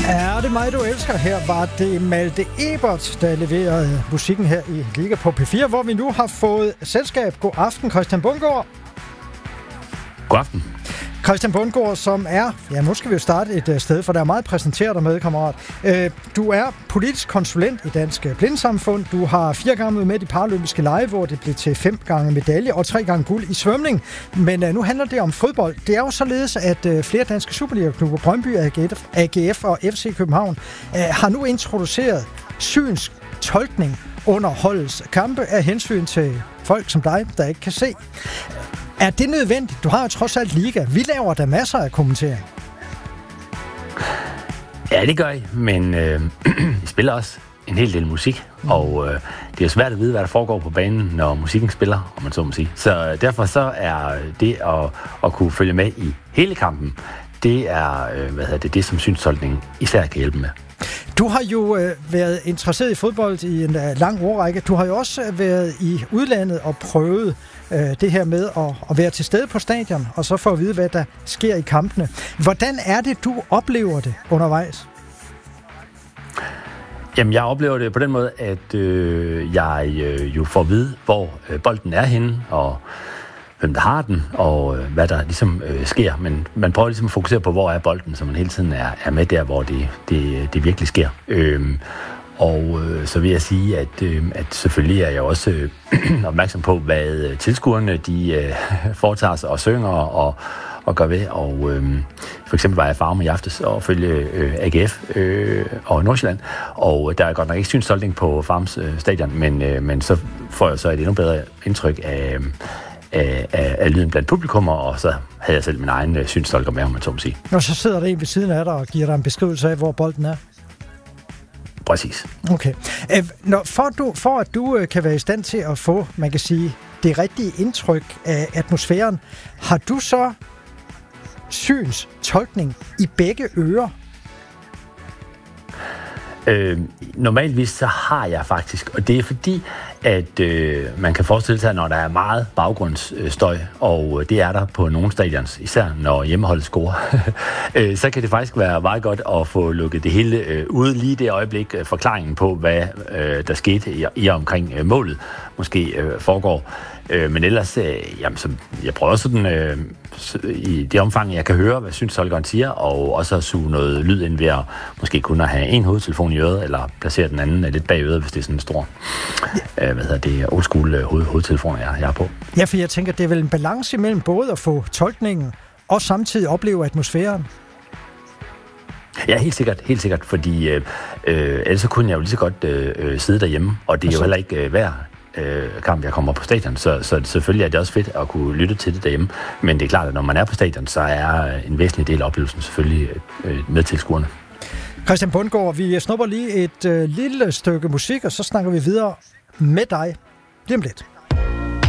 Er det mig, du elsker? Her var det Malte Ebert, der leverede musikken her i Liga på P4, hvor vi nu har fået selskab. God aften, Christian Bundgaard. God aften. Christian Bundgaard, som er, ja, nu skal vi jo starte et sted, for der er meget præsenteret dig med, kammerat. Du er politisk konsulent i Dansk Blindesamfund. Du har 4 gange været med i de paralympiske lege, hvor det blev til 5 gange medalje og 3 gange guld i svømning. Men nu handler det om fodbold. Det er jo således, at flere danske Superliga-klubber, Brøndby, AGF og FC København, har nu introduceret synsk tolkning under holdets kampe af hensyn til folk som dig, der ikke kan se. Er det nødvendigt? Du har jo trods alt liga. Vi laver da masser af kommentering. Ja, det gør I, men I spiller også en hel del musik, og det er jo svært at vide, hvad der foregår på banen, når musikken spiller, om man så må sige. Så derfor så er det at kunne følge med i hele kampen, det er det som synstolkningen især kan hjælpe med. Du har jo været interesseret i fodbold i en lang årrække. Du har jo også været i udlandet og prøvet det her med at være til stede på stadion, og så få at vide, hvad der sker i kampene. Hvordan er det, du oplever det undervejs? Jamen, jeg oplever det på den måde, at jeg jo får at vide, hvor bolden er henne, og hvem der har den, og hvad der ligesom sker. Men man prøver ligesom at fokusere på, hvor er bolden, så man hele tiden er med der, hvor det virkelig sker. Og så vil jeg sige, at selvfølgelig er jeg også opmærksom på, hvad tilskuerne de foretager sig og synger og gør ved. Og for eksempel var jeg Farum i aftes og følge AGF og Nordsjælland. Og der er godt nok ikke synstolkning på Farums stadion, men så får jeg så et endnu bedre indtryk af lyden blandt publikummer, og så havde jeg selv min egen synstolker med, om man så må sige. Og så sidder der en ved siden af dig og giver dig en beskrivelse af, hvor bolden er? Præcis. Okay. For at du kan være i stand til at få, man kan sige, det rigtige indtryk af atmosfæren, har du så synstolkning i begge ører? Normalvis så har jeg faktisk, og det er fordi, at man kan forestille sig, når der er meget baggrundsstøj, og det er der på nogle stadions, især når hjemmeholdet scorer, så kan det faktisk være meget godt at få lukket det hele ud lige det øjeblik, forklaringen på, hvad der skete i og omkring målet måske foregår. Men ellers, så jeg prøver sådan i det omfang, jeg kan høre, hvad synstolkeren siger, og også at suge noget lyd ind ved at måske kun at have en hovedtelefon i øret, eller placere den anden lidt bag øret, hvis det er sådan en stor, old school hovedtelefon, jeg er på. Ja, for jeg tænker, det er vel en balance imellem både at få tolkningen og samtidig opleve atmosfæren. Ja, helt sikkert, fordi ellers så kunne jeg jo lige så godt sidde derhjemme, og det er jo heller ikke hver kamp, jeg kommer på stadion, så selvfølgelig er det også fedt at kunne lytte til det derhjemme, men det er klart, at når man er på stadion, så er en væsentlig del af oplevelsen selvfølgelig med tilskuerne. Christian Bundgaard, vi snupper lige et lille stykke musik, og så snakker vi videre med dig lige om lidt.